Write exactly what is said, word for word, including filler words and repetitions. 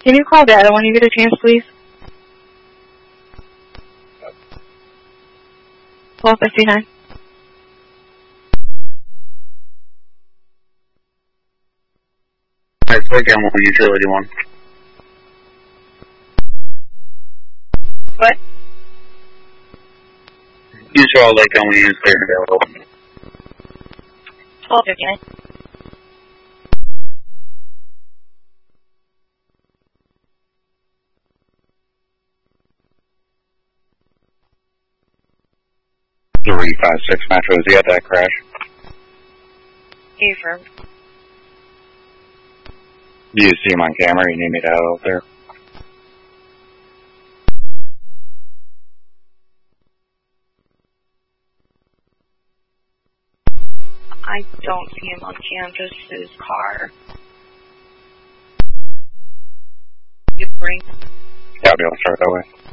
Can you call Data when you get a chance, please? twelve fifty-nine. Alright, click on one, utility one. What? Use for all Lake Elm units clear and available. twelve fifty-nine. three five six Metro, is he at that crash? Affirmed. Do you see him on camera? You need me to out there? I don't see him on cam, just his car. You bring. Yeah, I'll be able to start that way.